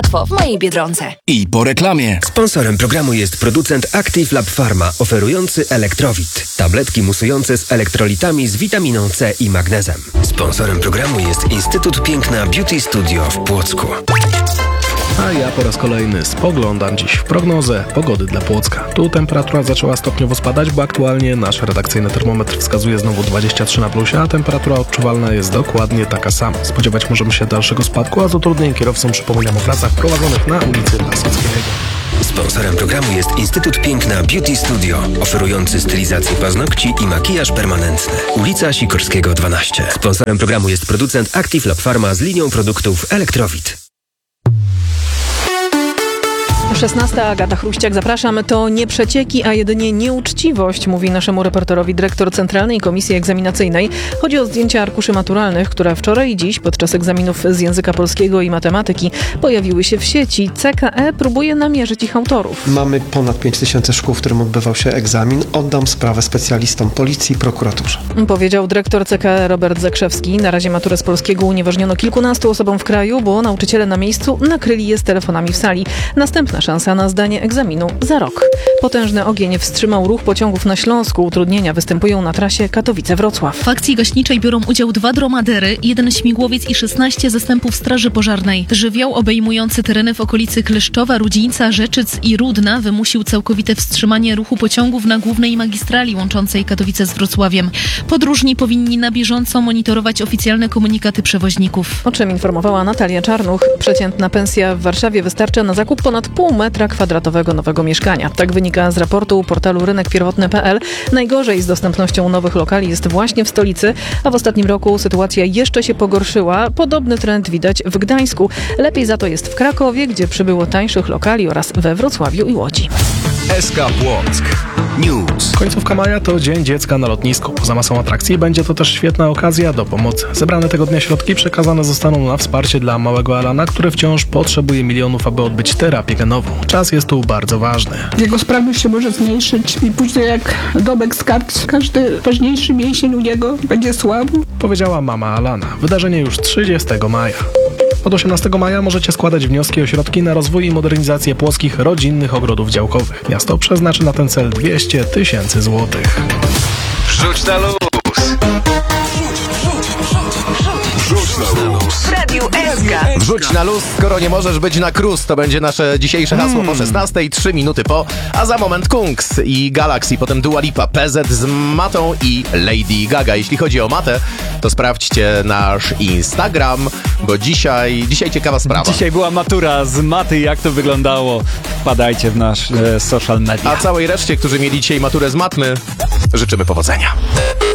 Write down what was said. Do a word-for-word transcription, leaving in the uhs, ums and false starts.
w mojej Biedronce. I po reklamie. Sponsorem programu jest producent Active Lab Pharma, oferujący Elektrowit. Tabletki musujące z elektrolitami z witaminą C i magnezem. Sponsorem programu jest Instytut Piękna Beauty Studio w Płocku. A ja po raz kolejny spoglądam dziś w prognozę pogody dla Płocka. Tu temperatura zaczęła stopniowo spadać, bo aktualnie nasz redakcyjny termometr wskazuje znowu dwadzieścia trzy na plusie, a temperatura odczuwalna jest dokładnie taka sama. Spodziewać możemy się dalszego spadku, a z utrudnień kierowcom przypominam o pracach prowadzonych na ulicy Lasockiego. Sponsorem programu jest Instytut Piękna Beauty Studio, oferujący stylizację paznokci i makijaż permanentny. Ulica Sikorskiego dwanaście. Sponsorem programu jest producent Active Lab Pharma z linią produktów Elektrowit. szesnasta. Agata Chruściak, zapraszam. To nie przecieki, a jedynie nieuczciwość, mówi naszemu reporterowi dyrektor Centralnej Komisji Egzaminacyjnej. Chodzi o zdjęcia arkuszy maturalnych, które wczoraj i dziś podczas egzaminów z języka polskiego i matematyki pojawiły się w sieci. C K E próbuje namierzyć ich autorów. Mamy ponad pięć tysięcy szkół, w którym odbywał się egzamin. Oddam sprawę specjalistom policji i prokuraturze. Powiedział dyrektor C K E Robert Zakrzewski. Na razie maturę z polskiego unieważniono kilkunastu osobom w kraju, bo nauczyciele na miejscu nakryli je z telefonami w sali. Następna szansa na zdanie egzaminu za rok. Potężny ogień wstrzymał ruch pociągów na Śląsku. Utrudnienia występują na trasie Katowice-Wrocław. W akcji gaśniczej biorą udział dwa dromadery, jeden śmigłowiec i szesnaście zastępów Straży Pożarnej. Żywioł obejmujący tereny w okolicy Kleszczowa, Rudzińca, Rzeczyc i Rudna wymusił całkowite wstrzymanie ruchu pociągów na głównej magistrali łączącej Katowice z Wrocławiem. Podróżni powinni na bieżąco monitorować oficjalne komunikaty przewoźników. O czym informowała Natalia Czarnuch. Przeciętna pensja w Warszawie wystarcza na zakup ponad pół metra kwadratowego nowego mieszkania. Tak wynika z raportu portalu rynek pierwotny kropka p l. Najgorzej z dostępnością nowych lokali jest właśnie w stolicy, a w ostatnim roku sytuacja jeszcze się pogorszyła. Podobny trend widać w Gdańsku. Lepiej za to jest w Krakowie, gdzie przybyło tańszych lokali, oraz we Wrocławiu i Łodzi. S K Płock News. Końcówka maja to Dzień Dziecka na lotnisku. Poza masą atrakcji będzie to też świetna okazja do pomocy. Zebrane tego dnia środki przekazane zostaną na wsparcie dla małego Alana, który wciąż potrzebuje milionów, aby odbyć terapię genową. Czas jest tu bardzo ważny. Jego sprawność się może zmniejszyć i później jak domek z kart, każdy ważniejszy mięsień u niego będzie słabł. Powiedziała mama Alana. Wydarzenie już trzydziestego maja. Od osiemnastego maja możecie składać wnioski o środki na rozwój i modernizację płockich rodzinnych ogrodów działkowych. Miasto przeznaczy na ten cel dwieście tysięcy złotych. Wrzuć na luz. Wrzuć na luz. W Radiu S K. Wrzuć na luz, skoro nie możesz być na cruise. To będzie nasze dzisiejsze hasło Hmm. po szesnastej, trzy minuty po, a za moment Kungs i Galaxy, potem Dua Lipa, P Z z Matą i Lady Gaga. Jeśli chodzi o Matę, to sprawdźcie nasz Instagram, bo dzisiaj, dzisiaj ciekawa sprawa. Dzisiaj była matura z maty, jak to wyglądało. Wpadajcie w nasz e, social media. A całej reszcie, którzy mieli dzisiaj maturę z matmy, życzymy powodzenia.